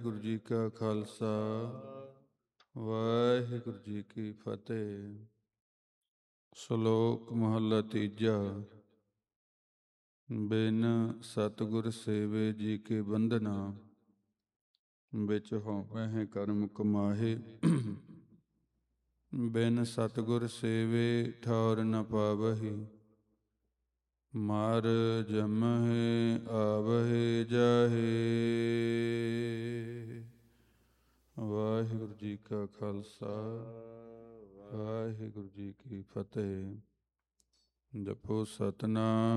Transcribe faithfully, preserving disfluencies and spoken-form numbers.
ਵਾਹਿਗੁਰੂ ਜੀ ਕਾ ਖਾਲਸਾ ਵਾਹਿਗੁਰੂ ਜੀ ਕੀ ਫਤਿਹ। ਸ਼ਲੋਕ ਮਹੱਲਾ ਤੀਜਾ। ਬਿਨ ਸਤਿਗੁਰ ਸੇਵੇ ਜੀ ਕੇ ਬੰਧਨਾ, ਵਿੱਚ ਹੋਵਹਿ ਕਰਮ ਕਮਾਹੇ। ਬਿਨ ਸਤਿਗੁਰ ਸੇਵੇ ਠੌਰ ਨ ਪਾਵਹੀ, ਮਰ ਜਮਹਿ ਆਵਹਿ ਜਾਹੇ। ਵਾਹਿਗੁਰੂ ਜੀ ਕਾ ਖਾਲਸਾ ਵਾਹਿਗੁਰੂ ਜੀ ਕੀ ਫਤਿਹ। ਜਪੋ ਸਤਿਨਾਮ